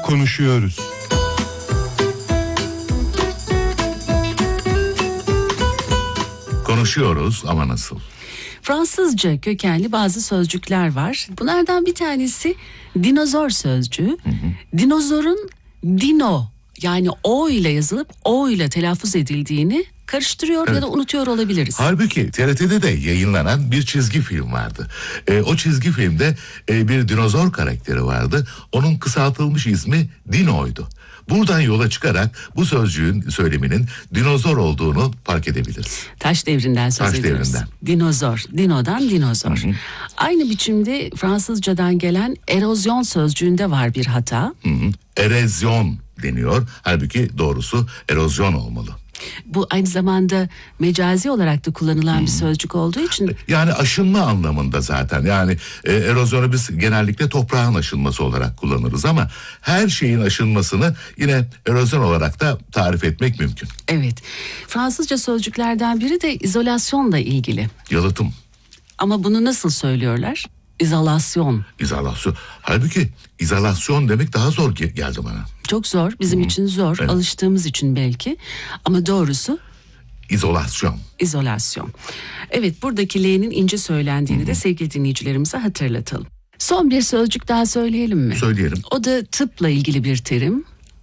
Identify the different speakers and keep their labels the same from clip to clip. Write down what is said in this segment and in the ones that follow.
Speaker 1: Konuşuyoruz.
Speaker 2: Konuşuyoruz ama nasıl?
Speaker 3: Fransızca kökenli bazı sözcükler var. Bunlardan bir tanesi dinozor sözcüğü. Dinozorun dino, yani o ile yazılıp o ile telaffuz edildiğini karıştırıyor ya da unutuyor olabiliriz.
Speaker 2: Halbuki TRT'de de yayınlanan bir çizgi film vardı. O çizgi filmde bir dinozor karakteri vardı. Onun kısaltılmış ismi Dino'ydu. Buradan yola çıkarak bu sözcüğün söyleminin dinozor olduğunu fark edebiliriz.
Speaker 3: Taş devrinden söz ediyoruz.
Speaker 2: Devrinden.
Speaker 3: Dinozor, dinodan dinozor. Aynı biçimde Fransızcadan gelen erozyon sözcüğünde var bir hata.
Speaker 2: Erozyon deniyor. Halbuki doğrusu erozyon olmalı.
Speaker 3: Bu aynı zamanda mecazi olarak da kullanılan bir sözcük olduğu için...
Speaker 2: Yani aşınma anlamında zaten. Yani erozyonu biz genellikle toprağın aşınması olarak kullanırız ama her şeyin aşınmasını yine erozyon olarak da tarif etmek mümkün.
Speaker 3: Evet. Fransızca sözcüklerden biri de izolasyonla ilgili.
Speaker 2: Yalıtım.
Speaker 3: Ama bunu nasıl söylüyorlar? İzolasyon.
Speaker 2: İzolasyon. Halbuki izolasyon demek daha zor geldi bana.
Speaker 3: Çok zor. Bizim için zor.
Speaker 2: Evet.
Speaker 3: Alıştığımız için belki. Ama doğrusu
Speaker 2: İzolasyon.
Speaker 3: İzolasyon. Evet, buradaki L'nin ince söylendiğini de sevgili dinleyicilerimize hatırlatalım. Son bir sözcük daha söyleyelim mi?
Speaker 2: Söyleyelim.
Speaker 3: O da tıpla ilgili bir terim.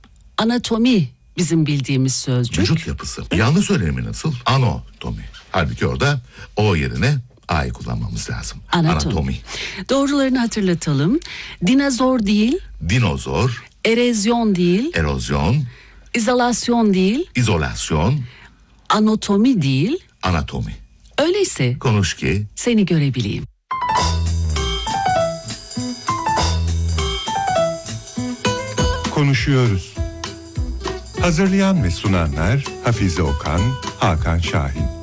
Speaker 3: Anatomi bizim bildiğimiz sözcük.
Speaker 2: Vücut yapısı. Yanlış söylemi nasıl? Anatomi. Halbuki orada o yerine A'yı kullanmamız lazım. Anatomi.
Speaker 3: Doğrularını hatırlatalım. Dinozor değil,
Speaker 2: Dinozor,
Speaker 3: erozyon değil,
Speaker 2: erozyon,
Speaker 3: izolasyon değil,
Speaker 2: izolasyon,
Speaker 3: anatomi değil.
Speaker 2: anatomi.
Speaker 3: Öyleyse
Speaker 2: Konuş ki
Speaker 3: seni görebileyim.
Speaker 1: Konuşuyoruz. Hazırlayan ve sunanlar Hafize Okan, Hakan Şahin.